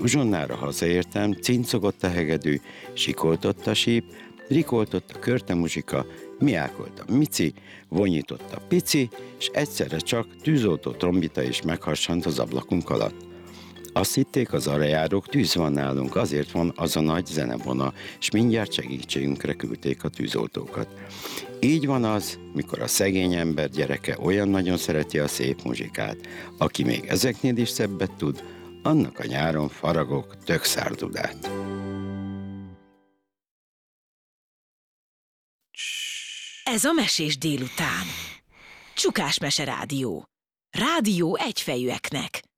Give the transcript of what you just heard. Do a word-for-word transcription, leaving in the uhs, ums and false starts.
Uzsonnára hazaértem, cincogott a hegedű, sikoltott a síp, rikoltott a körte muzsika, miákolt a Mici, vonyított a Pici, és egyszerre csak tűzoltó trombita is megharsant az ablakunk alatt. Azt hitték az arejárók, tűz van nálunk, azért van az a nagy zenevona, és mindjárt segítségünkre küldték a tűzoltókat. Így van az, mikor a szegény ember gyereke olyan nagyon szereti a szép muzsikát. Aki még ezeknél is szebbet tud, annak a nyáron faragok tökszárdudát. Ez a Mesés délután. Csukás Mese Rádió. Rádió egyfejűeknek.